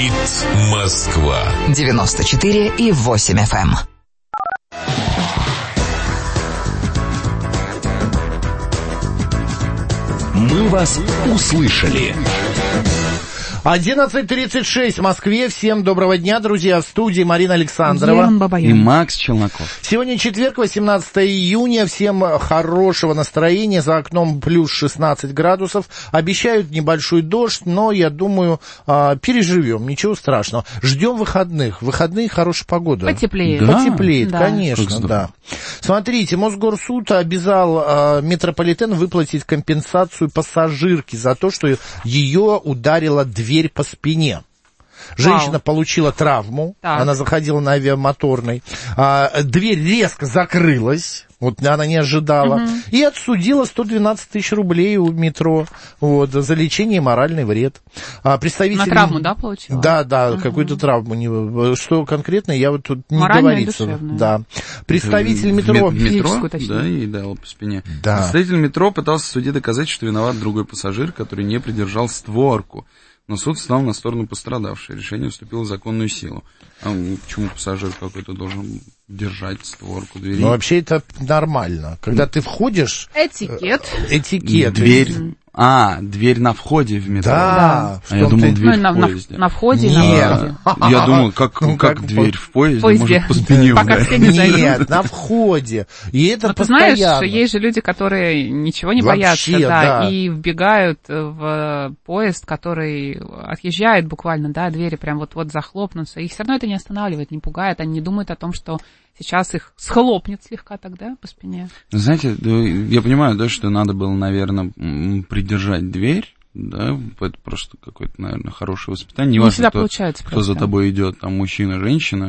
Говорит Москва. 94,8 FM. Мы вас услышали. 11:36 в Москве. Всем доброго дня, друзья. В студии Марина Александрова и Макс Челноков. Сегодня четверг, 18 июня. Всем хорошего настроения. За окном плюс 16 градусов. Обещают небольшой дождь, но, я думаю, переживем. Ничего страшного. Ждем выходных. Выходные хорошая погода. Потеплеет. Да? Потеплеет, да. конечно, да. Смотрите, Мосгорсуд обязал метрополитен выплатить компенсацию пассажирке за то, что ее ударила дверь по спине. Женщина получила травму, она заходила на авиамоторной, дверь резко закрылась, вот она не ожидала, и отсудила 112 тысяч рублей у метро, вот, за лечение и моральный вред. Представитель... На травму, да, получила? Да, какую-то травму, что конкретно, я вот тут не говорится. Да. Представитель метро... Да, и дал по спине. Да. Представитель метро пытался в суде доказать, что виноват другой пассажир, который не придержал створку. Но суд встал на сторону пострадавшей. Решение вступило в законную силу. А почему пассажир какой-то должен держать створку двери? Ну, вообще это нормально. Когда ты входишь... Этикет. Дверь... дверь на входе в метро. Да. Я думал, дверь в поезде. На входе и на входе. Я думал, как дверь в поезде может по спине ударить. Нет, на входе. И это постоянно. Ты знаешь, есть же люди, которые ничего не боятся, да, и вбегают в поезд, который отъезжает буквально, да, двери прям вот захлопнутся. Их все равно это не останавливает, не пугает. Они не думают о том, что сейчас их схлопнет слегка тогда по спине. Знаете, я понимаю, да, что надо было, наверное, придержать дверь, да, это просто какое-то, наверное, хорошее воспитание. Не всегда получается кто за тобой идет, там, мужчина, женщина,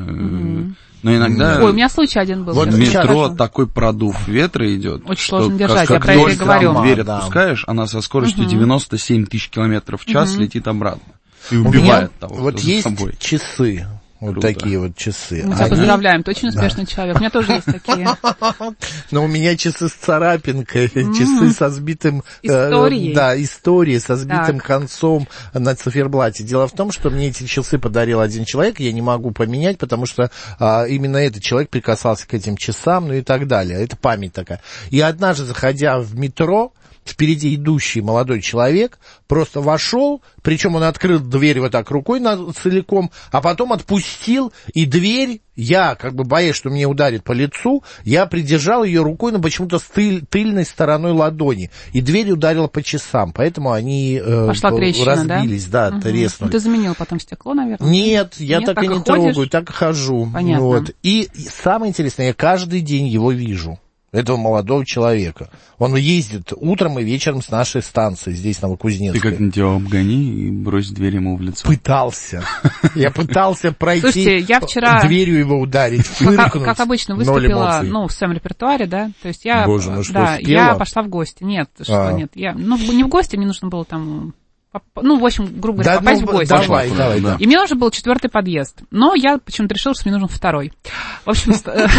но иногда... Ой, у меня случай один был. Вот в метро такой продув ветра идет. Очень сложно держать, я про это и говорю. Дверь отпускаешь, она со скоростью 97 тысяч километров в час летит обратно. И убивает того, вот кто есть за собой. Часы. Вот Круто. такие вот часы. Мы тебя поздравляем, ты очень успешный человек. У меня тоже есть такие. Но у меня часы с царапинкой, часы со сбитым... Историей. Истории со сбитым концом на циферблате. Дело в том, что мне эти часы подарил один человек, я не могу поменять, потому что именно этот человек прикасался к этим часам, ну и так далее. Это память такая. И однажды, заходя в метро, впереди идущий молодой человек просто вошел, причем он открыл дверь вот так рукой целиком, а потом отпустил, и дверь, я как бы боясь, что мне ударит по лицу, я придержал ее рукой, но почему-то с тыльной стороной ладони, и дверь ударила по часам, поэтому они разбились, треснули. Ты заменил потом стекло, наверное? Нет, я так и не трогаю, так и хожу. Понятно. Вот. И самое интересное, я каждый день его вижу. Этого молодого человека. Он ездит утром и вечером с нашей станции здесь, Новокузнецкой. Ты как-нибудь его обгони и брось дверь ему в лицо. Пытался. Я пытался пройти. Слушайте, я вчера... дверью его ударить, фыркнуть. Как обычно, выступила, в своем репертуаре, да? То есть я... Боже, ну что, да, спела? я пошла в гости. Нет, нет. Не в гости, мне нужно было там... в общем, грубо говоря, попасть в гости. Давай. И мне нужен был 4-й подъезд. Но я почему-то решила, что мне нужен 2-й. В общем,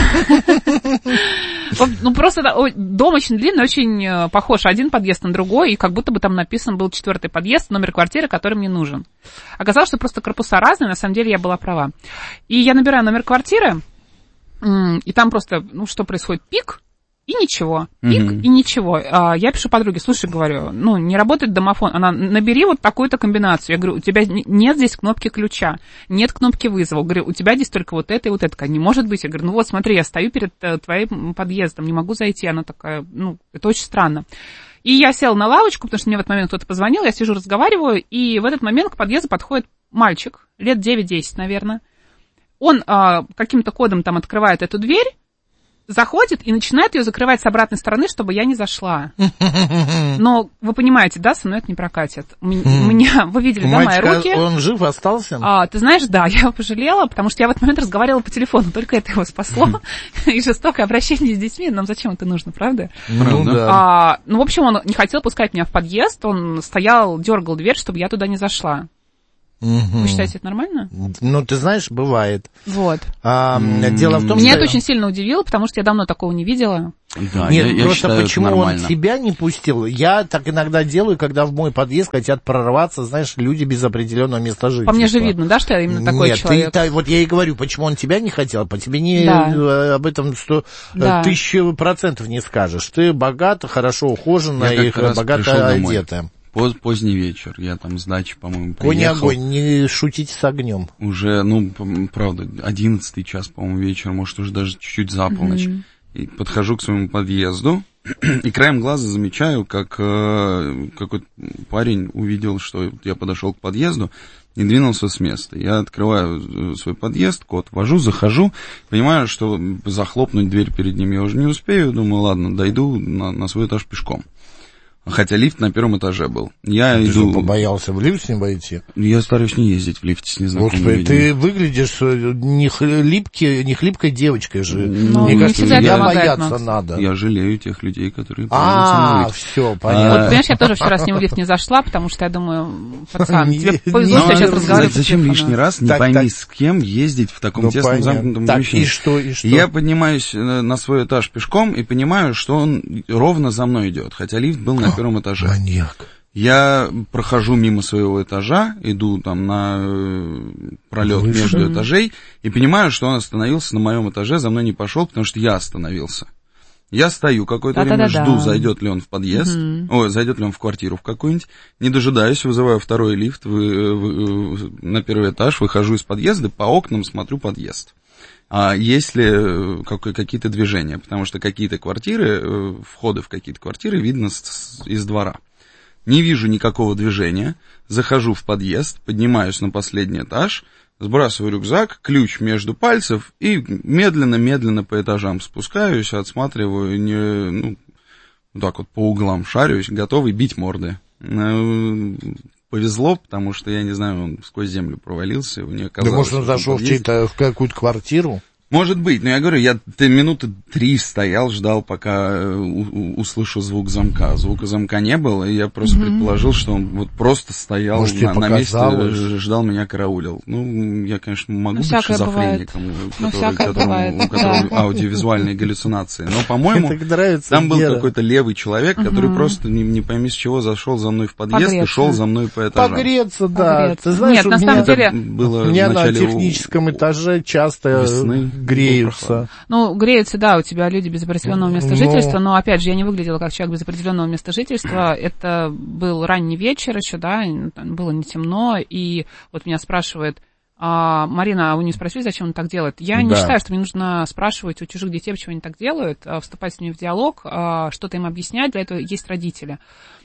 просто дом очень длинный, очень похож один подъезд на другой, и как будто бы там написан был 4-й подъезд, номер квартиры, который мне нужен. Оказалось, что просто корпуса разные, на самом деле я была права. И я набираю номер квартиры, и там просто, что происходит, пик, и ничего, и ничего. Я пишу подруге, слушай, говорю, не работает домофон. Она, набери вот такую-то комбинацию. Я говорю, у тебя нет здесь кнопки ключа, нет кнопки вызова. Говорю, у тебя здесь только вот это и вот это. Не может быть. Я говорю, смотри, я стою перед твоим подъездом, не могу зайти. Она такая, это очень странно. И я села на лавочку, потому что мне в этот момент кто-то позвонил, я сижу, разговариваю, и в этот момент к подъезду подходит мальчик, лет 9-10, наверное. Он каким-то кодом там открывает эту дверь, заходит и начинает ее закрывать с обратной стороны, чтобы я не зашла. Но вы понимаете, да, со мной это не прокатит. Вы видели, да, мои руки? Он жив остался? Ты знаешь, да, я его пожалела, потому что я в этот момент разговаривала по телефону, только это его спасло. И жестокое обращение с детьми, нам зачем это нужно, правда? Да. В общем, он не хотел пускать меня в подъезд, он стоял, дергал дверь, чтобы я туда не зашла. Вы считаете, это нормально? Ты знаешь, бывает. Вот. Дело в том, Меня это очень сильно удивило, потому что я давно такого не видела. Да, Нет, я просто считаю, почему это он нормально. тебя не пустил? Я так иногда делаю, когда в мой подъезд хотят прорваться, знаешь, люди без определенного места жительства. По мне же видно, да, что я именно такой человек? Нет, вот я и говорю, почему он тебя не хотел, по тебе не об этом 1000% не скажешь. Ты богата, хорошо ухоженная и богато одетая. Поздний вечер, я там с дачи, по-моему, приехал. Конь огонь, не шутите с огнем. Уже, правда, 11-й час, по-моему, вечера, может, уже даже чуть-чуть за полночь. И подхожу к своему подъезду, и краем глаза замечаю, как какой-то парень увидел, что я подошел к подъезду и двинулся с места. Я открываю свой подъезд, код ввожу, захожу, понимаю, что захлопнуть дверь перед ним я уже не успею, думаю, ладно, дойду на свой этаж пешком. Хотя лифт на первом этаже был. Ты что, побоялся в лифт с ним войти? Я стараюсь не ездить в лифте с незнакомыми людьми. Господи, ты выглядишь не хлипкой девочкой же. Мне кажется, тебя бояться надо. Я жалею тех людей, которые со мной. Все, понятно. Вот, понимаешь, я тоже вчера с ним в лифт не зашла, потому что я думаю, пацан, тебе повезло, что я сейчас разговариваю. Зачем лишний раз, не пойми, с кем ездить в таком тесном замкнутом помещении? И что? Я поднимаюсь на свой этаж пешком и понимаю, что он ровно за мной идет, хотя лифт был на первом этаже. Маньяк. Я прохожу мимо своего этажа, иду там на пролет между этажей и понимаю, что он остановился на моем этаже, за мной не пошел, потому что я остановился. Я стою какое-то время, жду, зайдет ли он в подъезд, зайдет ли он в квартиру в какую-нибудь, не дожидаюсь, вызываю второй лифт на первый этаж, выхожу из подъезда, по окнам смотрю подъезд. А есть ли какие-то движения, потому что какие-то квартиры, входы в какие-то квартиры видно из двора. Не вижу никакого движения, захожу в подъезд, поднимаюсь на последний этаж, сбрасываю рюкзак, ключ между пальцев и медленно-медленно по этажам спускаюсь, отсматриваю, так вот по углам шарюсь, готовый бить морды. Повезло, потому что, я не знаю, он сквозь землю провалился, у нее оказалось... Да, может, он зашел в какую-то квартиру? Может быть, но я говорю, я минуты 3 стоял, ждал, пока услышу звук замка. Звука замка не было, и я просто предположил, что он вот просто стоял на месте, ждал меня, караулил. Я, конечно, могу быть шизофреником, у которого аудиовизуальные галлюцинации, но, по-моему, там был какой-то левый человек, который просто не пойми с чего зашел за мной в подъезд и шел за мной по этажам. Погреться, да. Ты знаешь, нет, на самом деле... У меня на техническом этаже часто... Весны. Греются. Греются, да, у тебя люди без определенного места жительства, но, опять же, я не выглядела как человек без определенного места жительства. Это был ранний вечер еще, да, было не темно, и вот меня спрашивает, Марина, а вы не спросили, зачем он так делает? Я не считаю, что мне нужно спрашивать у чужих детей, почему они так делают, вступать с ними в диалог, что-то им объяснять, для этого есть родители.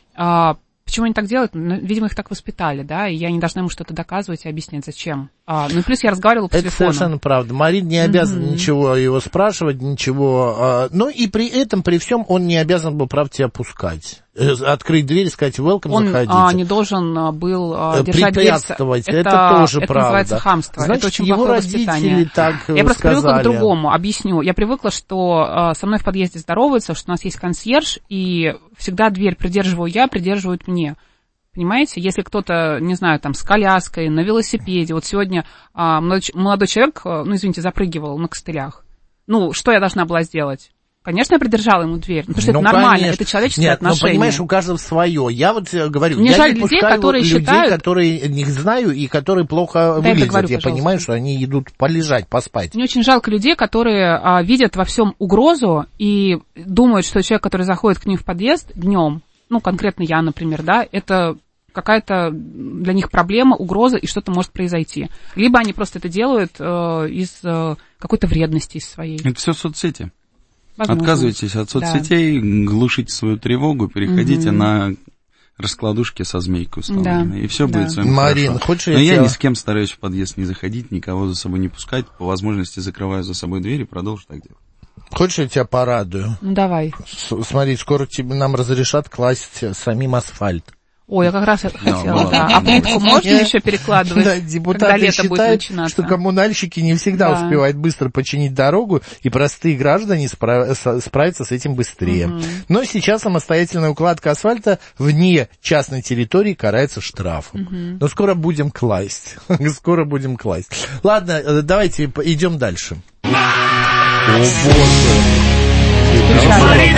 Почему они так делают? Видимо, их так воспитали, да, и я не должна ему что-то доказывать и объяснять, зачем. И плюс я разговаривала по телефону. Это совершенно правда. Марин не обязан ничего его спрашивать, ничего. Но и при этом, при всем, он не обязан был, правда, тебя пускать. Открыть дверь и сказать welcome, заходите. Он не должен был держать дверь. Это тоже правда. Это называется хамство. Значит, это очень его плохое родители воспитание. так Я просто сказали. привыкла к другому. Объясню. Я привыкла, что со мной в подъезде здороваются, что у нас есть консьерж, и всегда дверь придерживаю я, придерживают мне. Понимаете, если кто-то, не знаю, там, с коляской, на велосипеде, вот сегодня молодой человек, извините, запрыгивал на костылях. Что я должна была сделать? Конечно, я придержала ему дверь, потому что это нормально, это человеческое отношение. Нет, понимаешь, у каждого свое. Я вот говорю, мне я жаль не людей, пускаю которые людей, которые не знаю и которые плохо выглядят. Говорю, я понимаю, что они идут полежать, поспать. Мне очень жалко людей, которые видят во всем угрозу и думают, что человек, который заходит к ним в подъезд днем, конкретно я, например, да, это какая-то для них проблема, угроза, и что-то может произойти. Либо они просто это делают из какой-то вредности из своей. Это все соцсети. Возможно. Отказывайтесь от соцсетей, глушите свою тревогу, переходите на раскладушки со змейкой установленной, и все будет с вами Марин, хорошо. Но я ни с кем стараюсь в подъезд не заходить, никого за собой не пускать, по возможности закрываю за собой дверь и продолжу так делать. Хочешь, я тебя порадую? Давай. Смотри, скоро нам разрешат класть самим асфальт. Ой, я как раз это хотела, да. А плитку можно еще перекладывать, да, когда депутаты лето будет считают, начинаться? что коммунальщики не всегда успевают быстро починить дорогу, и простые граждане справятся с этим быстрее. Но сейчас самостоятельная укладка асфальта вне частной территории карается штрафом. Но скоро будем класть. Скоро будем класть. Ладно, давайте идем дальше. О, боже. Да.